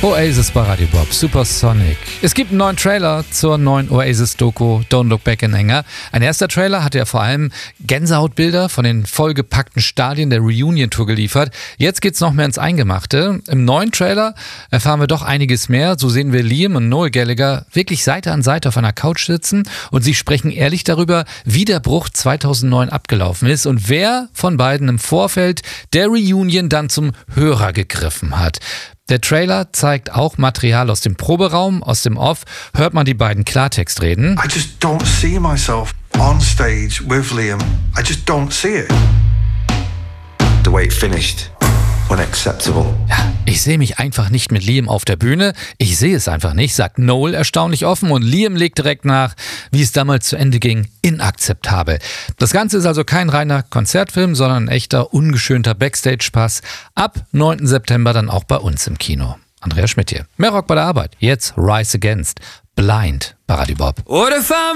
Oasis bei Radio Bob, Supersonic. Es gibt einen neuen Trailer zur neuen Oasis-Doku Don't Look Back in Anger. Ein erster Trailer hatte ja vor allem Gänsehautbilder von den vollgepackten Stadien der Reunion-Tour geliefert. Jetzt geht's noch mehr ins Eingemachte. Im neuen Trailer erfahren wir doch einiges mehr. So sehen wir Liam und Noel Gallagher wirklich Seite an Seite auf einer Couch sitzen und sie sprechen ehrlich darüber, wie der Bruch 2009 abgelaufen ist und wer von beiden im Vorfeld der Reunion dann zum Hörer gegriffen hat. Der Trailer zeigt auch Material aus dem Proberaum, aus dem Off. Hört man die beiden Klartext reden. I just don't see myself on stage with Liam. I just don't see it. The way it finished, unacceptable. Ja, ich sehe mich einfach nicht mit Liam auf der Bühne. Ich sehe es einfach nicht, sagt Noel erstaunlich offen und Liam legt direkt nach, wie es damals zu Ende ging, inakzeptabel. Das Ganze ist also kein reiner Konzertfilm, sondern ein echter, ungeschönter Backstage-Pass. Ab 9. September dann auch bei uns im Kino. Andreas Schmidt hier. Mehr Rock bei der Arbeit. Jetzt Rise Against. Blind bei Radio Bob. What if I'm